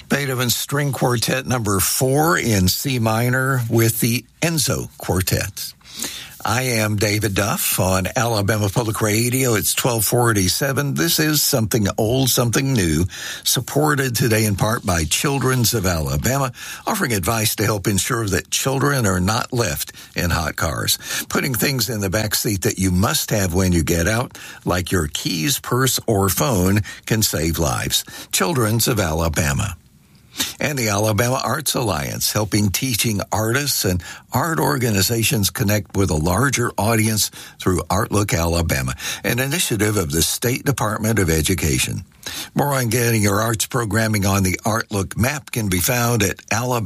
Beethoven's String Quartet number 4 in C minor with the Enzo Quartet. I am David Duff on Alabama Public Radio. It's 1247. This is Something Old, Something New, supported today in part by Children's of Alabama, offering advice to help ensure that children are not left in hot cars. Putting things in the back seat that you must have when you get out, like your keys, purse, or phone, can save lives. Children's of Alabama. And the Alabama Arts Alliance, helping teaching artists and art organizations connect with a larger audience through Artlook Alabama, an initiative of the State Department of Education. More on getting your arts programming on the Artlook map can be found at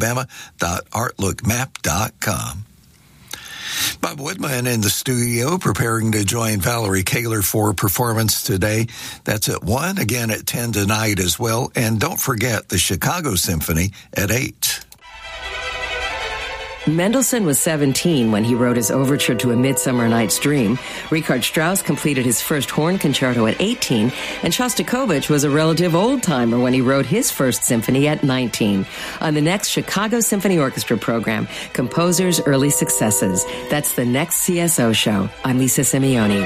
alabama.artlookmap.com. Bob Woodman in the studio, preparing to join Valerie Kaler for performance today. That's at 1, again at 10 tonight as well. And don't forget the Chicago Symphony at 8. Mendelssohn was 17 when he wrote his overture to A Midsummer Night's Dream. Richard Strauss completed his first horn concerto at 18, and Shostakovich was a relative old-timer when he wrote his first symphony at 19. On the next Chicago Symphony Orchestra program, Composers' Early Successes. That's the next CSO show. I'm Lisa Simeone.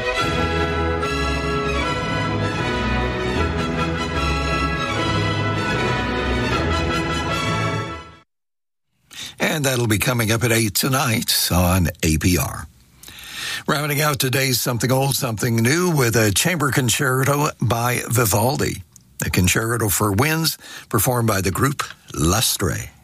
And that'll be coming up at 8 tonight on APR. Rounding out today's Something Old, Something New with a chamber concerto by Vivaldi. The concerto for winds performed by the group Lustre.